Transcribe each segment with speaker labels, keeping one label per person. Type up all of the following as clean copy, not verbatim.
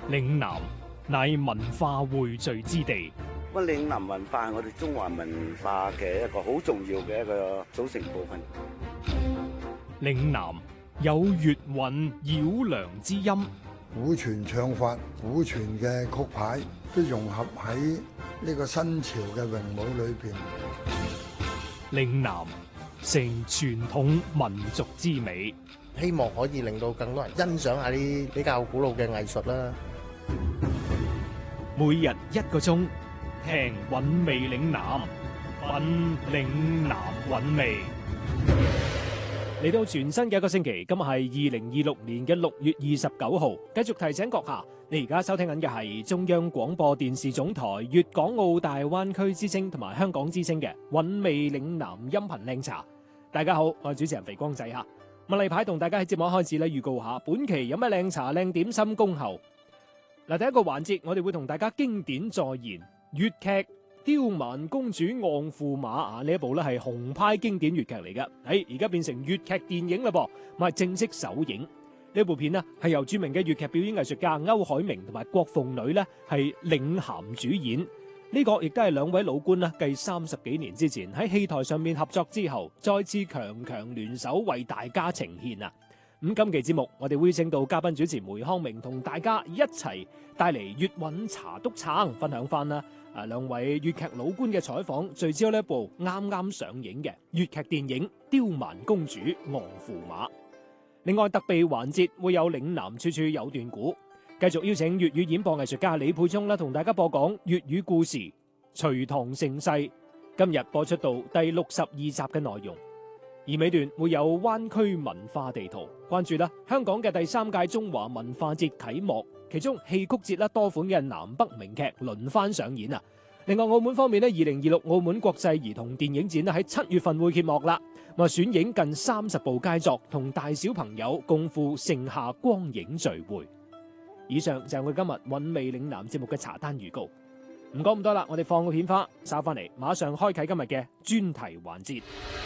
Speaker 1: 嶺南乃文化匯聚之地。
Speaker 2: 嶺南文化係我哋中華文化嘅一個好重要嘅一個組成部分。
Speaker 1: 嶺南有粵韻繞梁之音，
Speaker 3: 古傳唱法、古傳嘅曲牌都融合喺呢個新潮嘅詠舞裏邊。
Speaker 1: 嶺南成傳統民族之美，
Speaker 4: 希望可以令到更多人欣賞下啲比較古老嘅藝術啦。
Speaker 1: 每日1個鐘，聽韻味嶺南，品嶺南韻味。嚟到全新嘅一個星期，今日係2026年嘅6月29號。繼續提醒閣下，你而家收聽緊嘅係中央廣播電視總台粵港澳大灣區之聲同埋香港之聲嘅韻味嶺南音頻靚茶。大家好，我係主持人肥光仔吓。咁例牌同大家喺節目開始咧預告下，本期有咩靚茶靚點心恭候。嗱，第一個環節我哋會同大家經典再現粵劇刁蠻公主昂駙馬啊！呢一部咧係紅派經典粵劇嚟噶，而家變成粵劇電影啦噃，咁係正式首映。呢部片呢係由著名嘅粵劇表演藝術家歐海明同埋郭鳳女呢係領銜主演。呢個亦都係兩位老倌啦，繼30幾年之前喺戲台上面合作之後，再次強強聯手為大家呈現啊！咁今期節目我哋會請到嘉賓主持梅康明同大家一齊帶嚟粵韻茶篤撐，分享翻啦兩位粵劇老倌嘅採訪，聚焦呢一部啱啱上映嘅粵劇電影《刁蠻公主昂駙馬》。另外特備環節會有嶺南處處有段古，繼續邀請粵語演播藝術家李沛聰啦，同大家播講粵語故事《隋唐盛世》，今日播出到第62集嘅內容。而尾段會有灣區文化地圖，關注啦香港嘅第3屆中華文化節啟幕，其中戲曲節啦多款嘅南北名劇輪番上演啊！另外澳門方面呢，2026澳門國際兒童電影展咧喺7月份會揭幕啦，咁選映近30部佳作，同大小朋友共赴盛夏光影聚會。以上就係我今日韻味嶺南節目嘅茶單預告。唔講咁多啦，我哋放個片花，稍翻嚟馬上開啟今日嘅專題環節。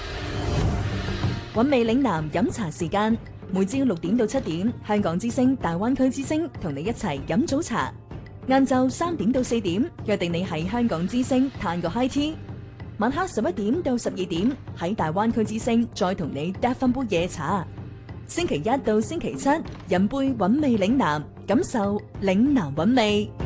Speaker 5: 韻味嶺南飲茶時間，每朝6點到7點，香港之聲、大灣區之聲同你一齊飲早茶。晏晝3點到4點，約定你喺香港之聲嘆個 high tea。晚黑11點到12點，喺大灣區之聲再同你嗒翻杯夜茶。星期1到星期7，飲杯韻味嶺南，感受嶺南韻味。